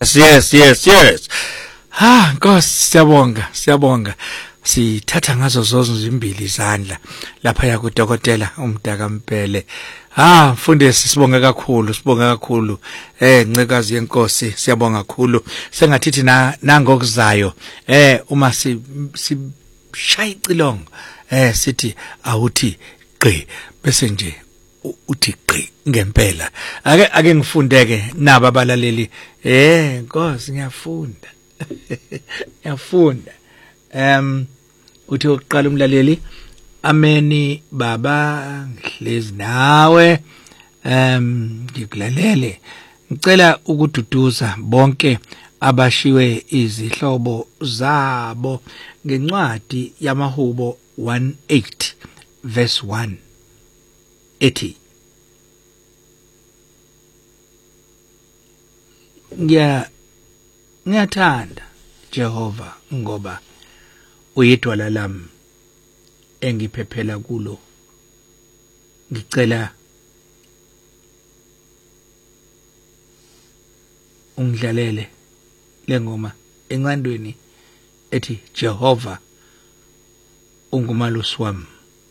Yes. Nkosi siyabonga. Sithatha ngazo zonke izimbili izandla lapha ya kudokotela uMdaka Mpele. Mfundisi sibonga kakhulu. Ncekazi yenkosi siyabonga kakhulu. Sengathithi nangokuzayo uma sishaya icilongo sithi awuthi gqi bese nje uthi gqi ngempela. Ake ngifundeke naba abalaleli. Nkosi ngiyafunda. Uthi uqala umlaleli ameni baba ngihlezi nawe ngikulalele ngicela ukududuza bonke abashiwe izihlobo zabo ngencwadi yamahubo 18 verse 1 ethi ngiyathanda Jehova ngoba uyidwala lami engiphephela kulo ngicela ungidlalele lengoma encandweni ethi Jehova ungumalusi wami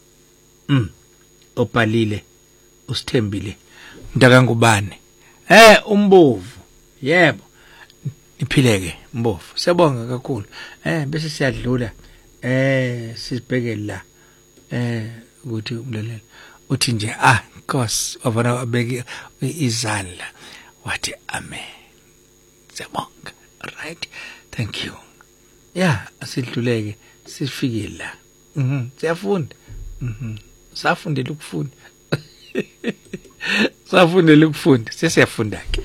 opalile usithembile Mdaka ngubane umbovu yebo iphileke mbovu siyabonga kakhulu bese siyadlula sibheke la ukuthi umlaleli uthi nje Nkosi wavana abeke izandla wathi amen siyabonga right thank you asidluleke sifike la siyafunda safundela ukufunda siyafunda ke